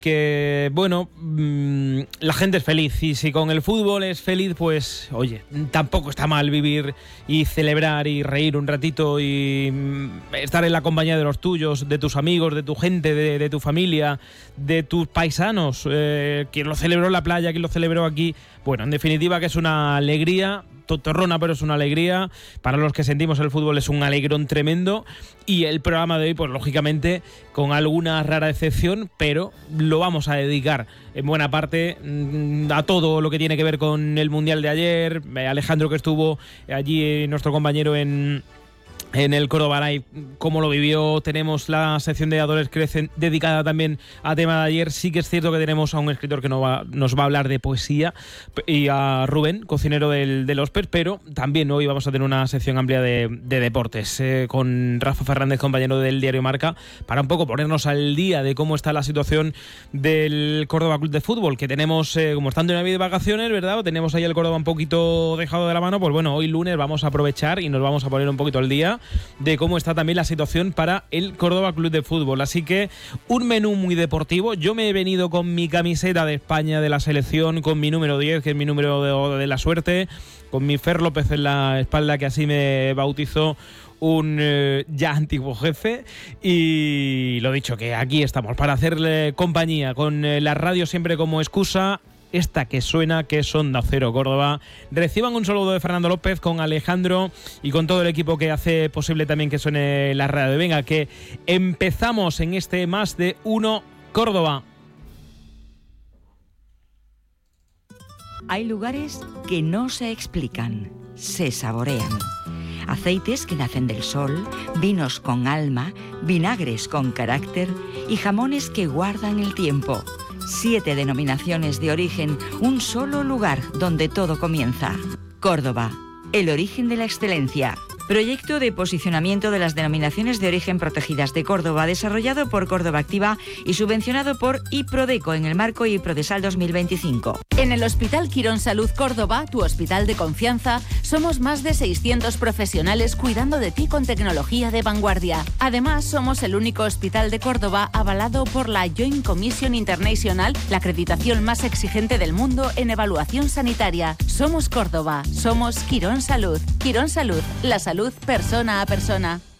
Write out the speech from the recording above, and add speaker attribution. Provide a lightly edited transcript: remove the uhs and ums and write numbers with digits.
Speaker 1: que, bueno, la gente es feliz, y si con el fútbol es feliz, pues, oye, tampoco está mal vivir y celebrar y reír un ratito y estar en la compañía de los tuyos, de tus amigos, de tu gente, de tu familia, de tus paisanos, quien lo celebró en la playa, quien lo celebró aquí. Bueno, en definitiva, que es una alegría tontorrona, pero es una alegría. Para los que sentimos el fútbol es un alegrón tremendo. Y el programa de hoy, pues lógicamente, con alguna rara excepción, pero lo vamos a dedicar en buena parte a todo lo que tiene que ver con el Mundial de ayer. Alejandro, que estuvo allí, nuestro compañero en el Córdoba Live, cómo lo vivió. Tenemos la sección de Adores Crecen dedicada también a tema de ayer. Sí que es cierto que tenemos a un escritor que nos va a hablar de poesía, y a Rubén, cocinero del Osper, pero también hoy vamos a tener una sección amplia de deportes, con Rafa Fernández, compañero del diario Marca, para un poco ponernos al día de cómo está la situación del Córdoba Club de Fútbol, que tenemos, como están de Navidad de vacaciones, ¿verdad? O tenemos ahí el Córdoba un poquito dejado de la mano. Pues bueno, hoy lunes vamos a aprovechar y nos vamos a poner un poquito al día de cómo está también la situación para el Córdoba Club de Fútbol. Así que un menú muy deportivo. Yo me he venido con mi camiseta de España, de la selección, con mi número 10, que es mi número de la suerte, con mi Fer López en la espalda, que así me bautizó un ya antiguo jefe. Y lo dicho, que aquí estamos para hacerle compañía, con la radio siempre como excusa. Esta que suena, que es Onda Cero Córdoba. Reciban un saludo de Fernando López, con Alejandro y con todo el equipo que hace posible también que suene la radio. Venga, que empezamos en este Más de Uno Córdoba.
Speaker 2: Hay lugares que no se explican, se saborean. Aceites que nacen del sol, vinos con alma, vinagres con carácter y jamones que guardan el tiempo. 7 denominaciones de origen, un solo lugar donde todo comienza. Córdoba, el origen de la excelencia. Proyecto de posicionamiento de las denominaciones de origen protegidas de Córdoba, desarrollado por Córdoba Activa y subvencionado por IPRODECO en el marco IPRODESAL 2025.
Speaker 3: En el Hospital Quirón Salud Córdoba, tu hospital de confianza, somos más de 600 profesionales cuidando de ti con tecnología de vanguardia. Además, somos el único hospital de Córdoba avalado por la Joint Commission International, la acreditación más exigente del mundo en evaluación sanitaria. Somos Córdoba, somos Quirón Salud. Quirón Salud, la salud persona a persona.